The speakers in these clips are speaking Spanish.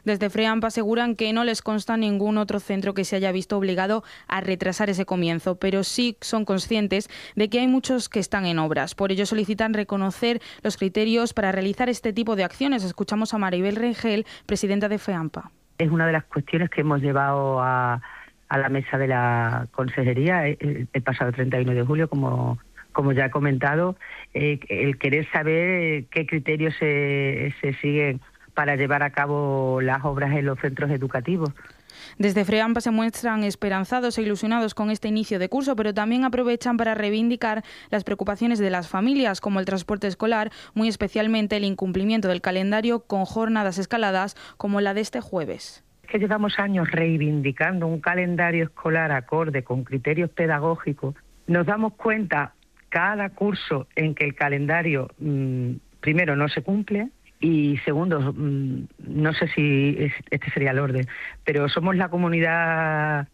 Desde FREAMP aseguran que no les consta ningún otro centro que se haya visto obligado a retrasar ese comienzo, pero sí son conscientes de que hay muchos que están en obras. Por ello solicitan reconocer los criterios para realizar este tipo de acciones. Escuchamos a Maribel Rengel, presidenta de FEAMPA. Es una de las cuestiones que hemos llevado a la mesa de la Consejería el pasado 31 de julio, como ya he comentado, el querer saber qué criterios se siguen para llevar a cabo las obras en los centros educativos. Desde FREAMPA se muestran esperanzados e ilusionados con este inicio de curso, pero también aprovechan para reivindicar las preocupaciones de las familias, como el transporte escolar, muy especialmente el incumplimiento del calendario con jornadas escaladas como la de este jueves. Es que llevamos años reivindicando un calendario escolar acorde con criterios pedagógicos. Nos damos cuenta cada curso en que el calendario, primero, no se cumple, y segundo, no sé si este sería el orden, pero somos la comunidad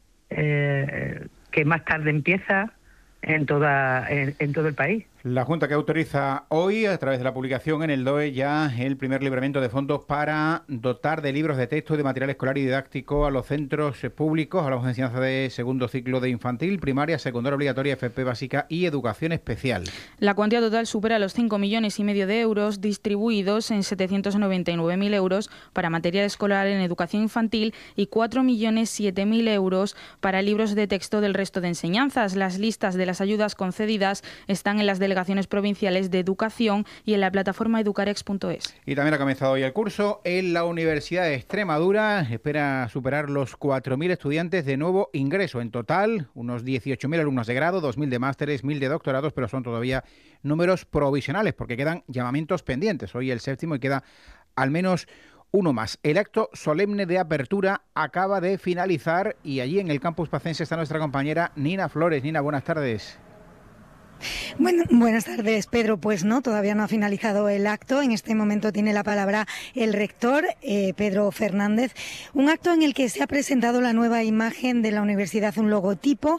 que más tarde empieza en todo el país. La Junta que autoriza hoy, a través de la publicación en el DOE, ya el primer libramiento de fondos para dotar de libros de texto y de material escolar y didáctico a los centros públicos. Hablamos de enseñanza de segundo ciclo de infantil, primaria, secundaria obligatoria, FP básica y educación especial. La cuantía total supera los 5,5 millones de euros, distribuidos en 799.000 euros para material escolar en educación infantil y 4.007.000 euros para libros de texto del resto de enseñanzas. Las listas de las ayudas concedidas están en las delegaciones provinciales de educación y en la plataforma educarex.es. Y también ha comenzado hoy el curso en la Universidad de Extremadura. Espera superar los 4.000 estudiantes de nuevo ingreso. En total, unos 18.000 alumnos de grado, 2.000 de másteres, 1.000 de doctorados, pero son todavía números provisionales porque quedan llamamientos pendientes. Hoy el séptimo y queda al menos uno más. El acto solemne de apertura acaba de finalizar y allí en el campus pacense está nuestra compañera Nina Flores. Nina, buenas tardes. Bueno, buenas tardes, Pedro. Pues no, todavía no ha finalizado el acto. En este momento tiene la palabra el rector, Pedro Fernández. Un acto en el que se ha presentado la nueva imagen de la universidad, un logotipo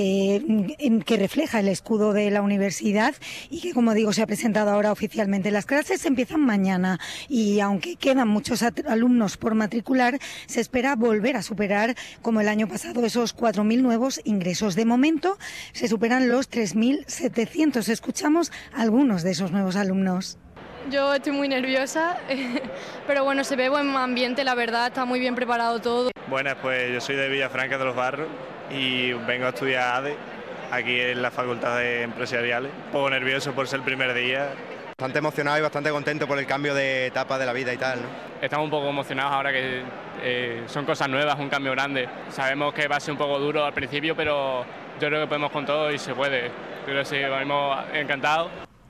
que refleja el escudo de la universidad y que, como digo, se ha presentado ahora oficialmente. Las clases empiezan mañana y aunque quedan muchos alumnos por matricular, se espera volver a superar, como el año pasado, esos 4.000 nuevos ingresos. De momento se superan los 3.700. Escuchamos a algunos de esos nuevos alumnos. Yo estoy muy nerviosa, pero bueno, se ve buen ambiente, la verdad, está muy bien preparado todo. Buenas, pues yo soy de Villafranca de los Barros y vengo a estudiar ADE aquí en la Facultad de Empresariales. Un poco nervioso por ser el primer día. Bastante emocionado y bastante contento por el cambio de etapa de la vida y tal, ¿no? Estamos un poco emocionados ahora que son cosas nuevas, un cambio grande. Sabemos que va a ser un poco duro al principio, pero yo creo que podemos con todo y se puede. Pero sí, venimos encantados.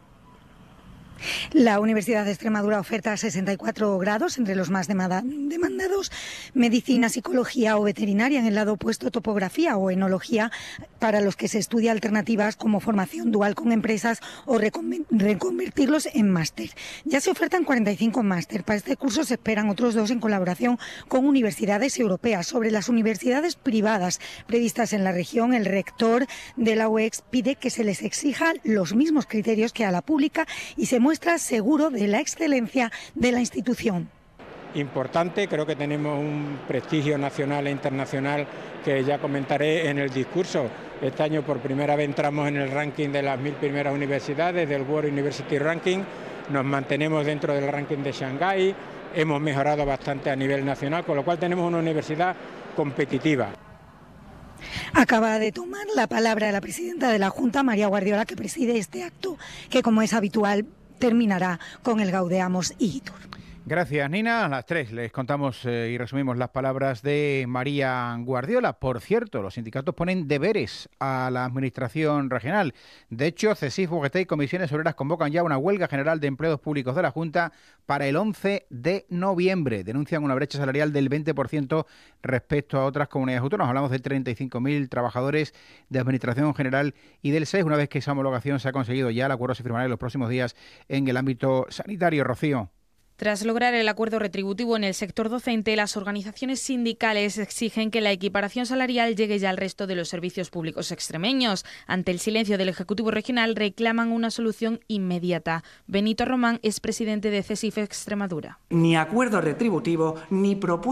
La Universidad de Extremadura oferta 64 grados, entre los más demandados, medicina, psicología o veterinaria, en el lado opuesto topografía o enología, para los que se estudia alternativas como formación dual con empresas o reconvertirlos en máster. Ya se ofertan 45 máster. Para este curso se esperan otros 2 en colaboración con universidades europeas. Sobre las universidades privadas previstas en la región, el rector de la UEX pide que se les exija los mismos criterios que a la pública y se muestra seguro de la excelencia de la institución. Importante, creo que tenemos un prestigio nacional e internacional que ya comentaré en el discurso. Este año por primera vez entramos en el ranking de las 1.000 primeras universidades del World University Ranking, nos mantenemos dentro del ranking de Shanghái, hemos mejorado bastante a nivel nacional, con lo cual tenemos una universidad competitiva. Acaba de tomar la palabra la presidenta de la Junta, María Guardiola, que preside este acto, que como es habitual terminará con el Gaudeamus Igitur. Gracias, Nina. A las 3 les contamos y resumimos las palabras de María Guardiola. Por cierto, los sindicatos ponen deberes a la Administración regional. De hecho, CESIF, UGT y Comisiones Obreras convocan ya una huelga general de empleados públicos de la Junta para el 11 de noviembre. Denuncian una brecha salarial del 20% respecto a otras comunidades autónomas. Hablamos de 35.000 trabajadores de Administración General y del SES. Una vez que esa homologación se ha conseguido ya, el acuerdo se firmará en los próximos días en el ámbito sanitario. Rocío. Tras lograr el acuerdo retributivo en el sector docente, las organizaciones sindicales exigen que la equiparación salarial llegue ya al resto de los servicios públicos extremeños. Ante el silencio del Ejecutivo Regional, reclaman una solución inmediata. Benito Román es presidente de CESIF Extremadura. Ni acuerdo retributivo, ni propuesta